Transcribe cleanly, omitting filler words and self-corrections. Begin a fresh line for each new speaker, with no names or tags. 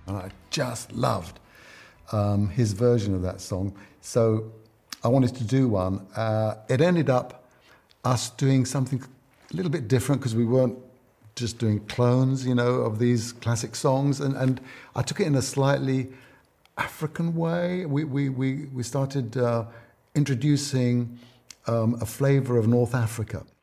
and I just loved his version of that song. So I wanted to do one. It ended up us doing something a little bit different because we weren't just doing clones, of these classic songs. And I took it in a slightly African way. We started introducing a flavour of North Africa.